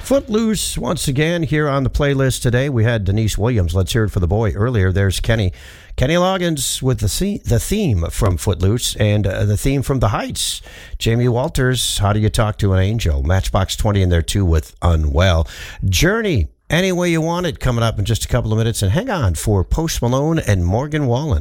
Footloose once again here on the playlist today. We had Denise Williams. Let's hear it for the boy. Earlier, there's Kenny Loggins with the theme from Footloose and the theme from The Heights. Jamie Walters, How Do You Talk to an Angel? Matchbox 20 in there too with Unwell. Journey, Any Way You Want It, coming up in just a couple of minutes. And hang on for Post Malone and Morgan Wallen.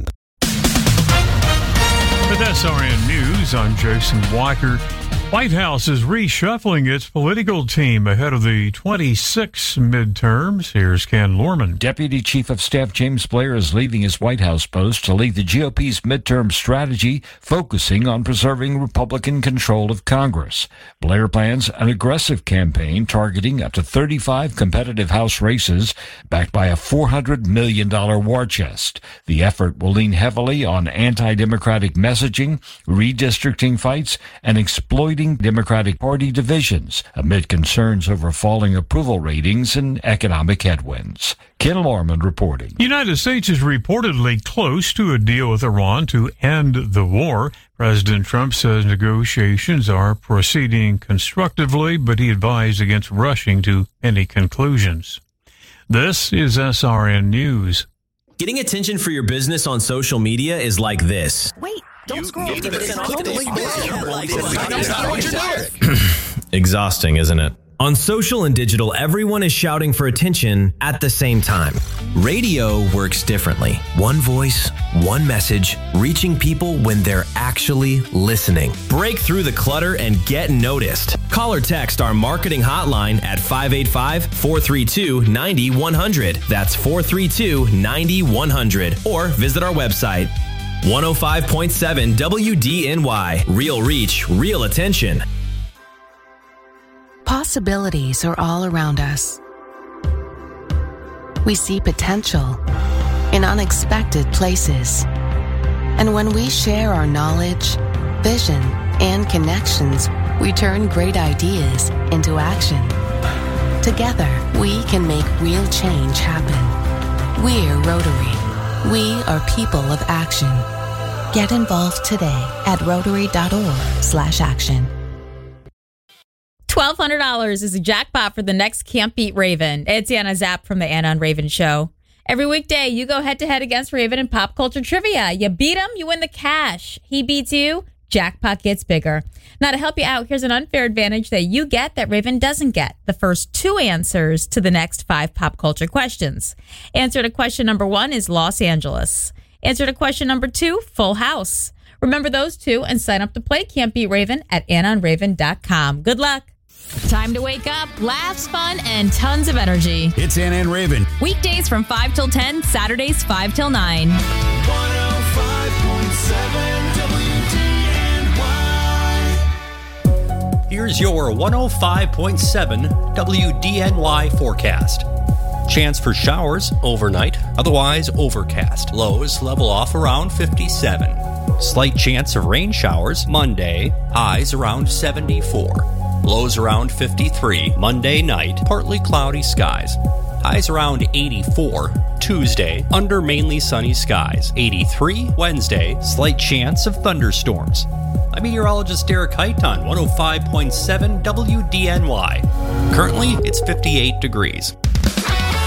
With SRN News, I'm Jason Weichert. White House is reshuffling its political team ahead of the 26 midterms. Here's Ken Lorman. Deputy Chief of Staff James Blair is leaving his White House post to lead the GOP's midterm strategy, focusing on preserving Republican control of Congress. Blair plans an aggressive campaign targeting up to 35 competitive House races, backed by a $400 million war chest. The effort will lean heavily on anti-democratic messaging, redistricting fights, and exploiting Democratic Party divisions amid concerns over falling approval ratings and economic headwinds. Ken Lorman reporting. The United States is reportedly close to a deal with Iran to end the war. President Trump says negotiations are proceeding constructively, but he advised against rushing to any conclusions. This is SRN News. Getting attention for your business on social media is like this. Wait, don't scroll. Exhausting, isn't it? On social and digital, everyone is shouting for attention at the same time. Radio works differently. One voice, one message, reaching people when they're actually listening. Break through the clutter and get noticed. Call or text our marketing hotline at 585-432-9100. That's 432-9100. Or visit our website, 105.7 WDNY. Real reach, real attention. Possibilities are all around us. We see potential in unexpected places. And when we share our knowledge, vision, and connections, we turn great ideas into action. Together, we can make real change happen. We're Rotary. We are people of action. Get involved today at Rotary.org/action. $1,200 is a jackpot for the next Can't Beat Raven. It's Anna Zapp from the Anna and Raven Show. Every weekday, you go head-to-head against Raven in pop culture trivia. You beat him, you win the cash. He beats you, jackpot gets bigger. Now, to help you out, here's an unfair advantage that you get that Raven doesn't get. The first 2 answers to the next 5 pop culture questions. Answer to question number 1 is Los Angeles. Answer to question number 2, Full House. Remember those 2 and sign up to play Can't Beat Raven at AnnaandRaven.com. Good luck. Time to wake up, laughs, fun, and tons of energy. It's Anna and Raven. Weekdays from 5 till 10, Saturdays 5 till 9. 105.7 WDNY. Here's your 105.7 WDNY forecast. Chance for showers overnight, otherwise overcast. Lows level off around 57. Slight chance of rain showers Monday, highs around 74. Lows around 53. Monday night, partly cloudy skies. Highs around 84. Tuesday, under mainly sunny skies. 83. Wednesday, slight chance of thunderstorms. I'm meteorologist Derek Height on 105.7 WDNY. Currently, it's 58 degrees.